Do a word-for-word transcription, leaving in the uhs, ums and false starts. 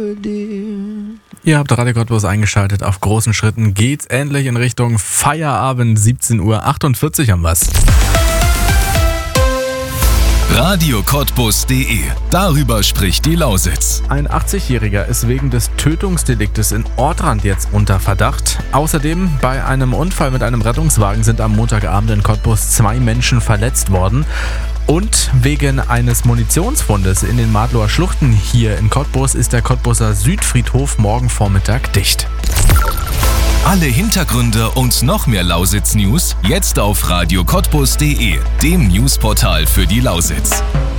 Ihr habt Radio Cottbus eingeschaltet. Auf großen Schritten geht's endlich in Richtung Feierabend. siebzehn Uhr achtundvierzig haben wir's. Radio Cottbus punkt de. Darüber spricht die Lausitz. Ein achtzigjähriger ist wegen des Tötungsdeliktes in Ortrand jetzt unter Verdacht. Außerdem bei einem Unfall mit einem Rettungswagen sind am Montagabend in Cottbus zwei Menschen verletzt worden. Und wegen eines Munitionsfundes in den Madloer Schluchten hier in Cottbus ist der Cottbuser Südfriedhof morgen Vormittag dicht. Alle Hintergründe und noch mehr Lausitz-News jetzt auf Radio Cottbus punkt de, dem Newsportal für die Lausitz.